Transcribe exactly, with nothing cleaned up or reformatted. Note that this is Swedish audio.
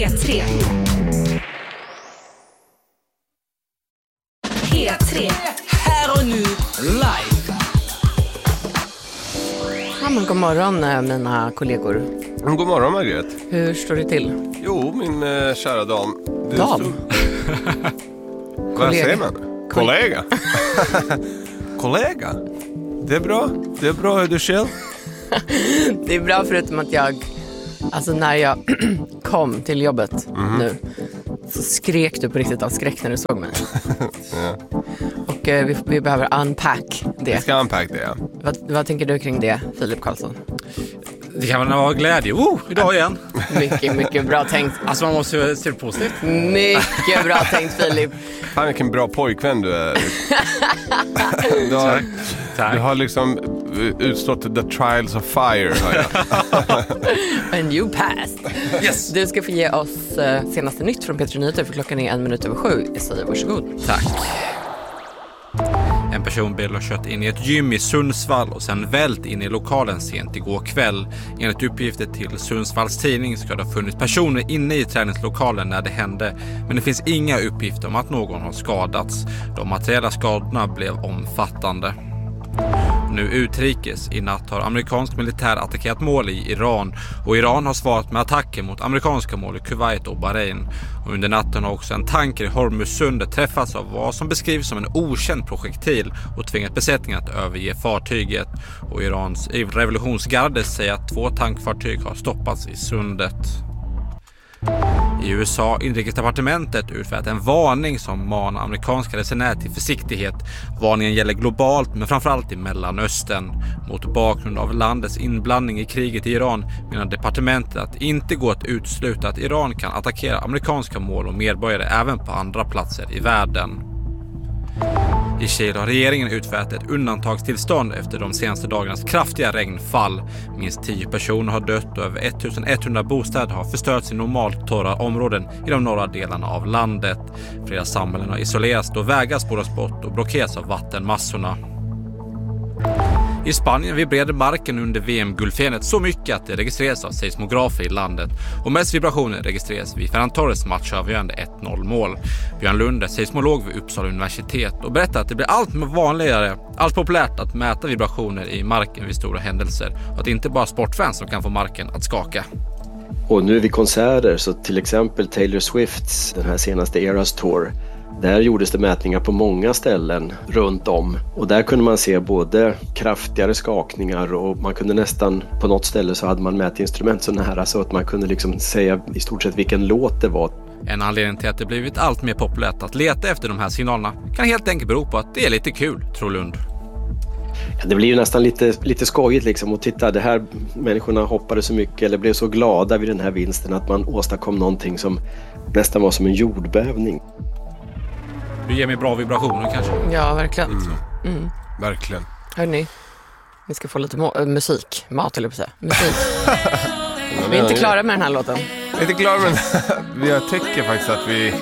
P tre. P tre. Här och nu, live. Ja, men god morgon mina kollegor. God morgon Margret. Hur står det till? Jo, min äh, kära dam. Du Dam? Så... Vad säger man? Kollega. Kollega. Det är bra. Det är bra, är du själv? Det är bra förutom att jag, alltså när jag kom till jobbet mm-hmm. nu så skrek du på riktigt av skräck när du såg mig. Ja. Och eh, vi, vi behöver unpack det. Vi ska unpack det, ja. Vad, vad tänker du kring det, Filip Karlsson? Det kan väl vara glädje. Oh, idag igen. Mycket, mycket bra tänkt. Alltså man måste se det positivt. Mycket bra tänkt, Filip. Fan, vilken bra pojkvän du är. du, har, Tack. Tack. du har liksom utstått the trials of fire, hör jag. And you passed. Yes. Du ska få ge oss uh, senaste nytt från P tre Nyheter, för klockan är en minut över sju. Jag säger varsågod. Tack. En personbil har kört in i ett gym i Sundsvall och sen vält in i lokalen sent igår kväll. Enligt uppgifter till Sundsvalls tidning ska det ha funnits personer inne i träningslokalen när det hände. Men det finns inga uppgifter om att någon har skadats. De materiella skadorna blev omfattande. Nu utrikes. I natt har amerikansk militär attackerat mål i Iran och Iran har svarat med attacker mot amerikanska mål i Kuwait och Bahrain. Och under natten har också en tanker i Hormuzsundet träffats av vad som beskrivs som en okänd projektil och tvingat besättningen att överge fartyget. Och Irans revolutionsgarde säger att två tankfartyg har stoppats i sundet. I U S A inrikesdepartementet utfärdat en varning som manar amerikanska resenärer till försiktighet. Varningen gäller globalt men framförallt i Mellanöstern. Mot bakgrund av landets inblandning i kriget i Iran menar departementet att det inte går att utesluta att Iran kan attackera amerikanska mål och medborgare även på andra platser i världen. I Chile har regeringen utfärdat ett undantagstillstånd efter de senaste dagarnas kraftiga regnfall. Minst tio personer har dött och över ettusen bostäder har förstörts i normalt torra områden i de norra delarna av landet. Flera samhällen har isolerats då vägar spåras bort och blockeras av vattenmassorna. I Spanien vibrerade marken under V M-guldfirandet så mycket att det registreras av seismografer i landet. Och mest vibrationer registreras vid Ferran Torres matchavgörande ett noll mål. Björn Lund är seismolog vid Uppsala universitet och berättar att det blir allt vanligare, allt populärt att mäta vibrationer i marken vid stora händelser. Och att det inte bara sportfans som kan få marken att skaka. Och nu vid konserter, så till exempel Taylor Swifts, den här senaste Eras Tour, där gjordes det mätningar på många ställen runt om. Och där kunde man se både kraftigare skakningar och man kunde nästan, på något ställe så hade man mätinstrument så nära så att man kunde liksom säga i stort sett vilken låt det var. En anledning till att det blivit allt mer populärt att leta efter de här signalerna kan helt enkelt bero på att det är lite kul, tror Lund. Ja, det blir ju nästan lite, lite skojigt liksom. Och titta, det här människorna hoppade så mycket eller blev så glada vid den här vinsten att man åstadkom någonting som nästan var som en jordbävning. Du ger mig bra vibrationer kanske? Ja, verkligen. Mm. Mm. Verkligen. Hörrni, vi ska få lite må- äh, musik. Mat eller på sig. Musik. Vi är inte klara med den här låten. Vi är inte klara med den. Jag tycker faktiskt att vi